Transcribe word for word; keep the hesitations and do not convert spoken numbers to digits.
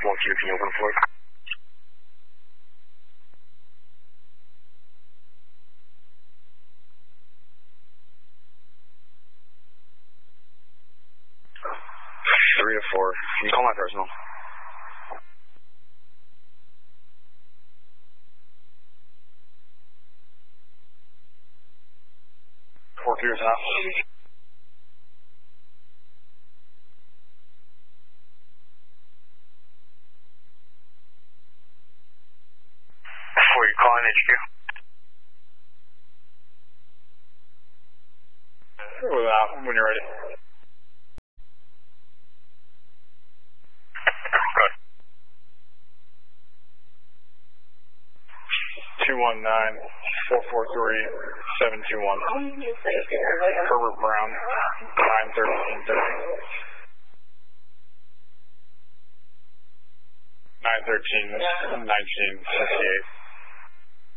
One Q, can you open for it? Three to four. Can you call my personal? Four Q's out. Before you calling H Q? Without, when you're ready. two one nine, four four three, seven two one. Herbert Brown, nine thirteen thirty. nine thirteen nineteen sixty-eight.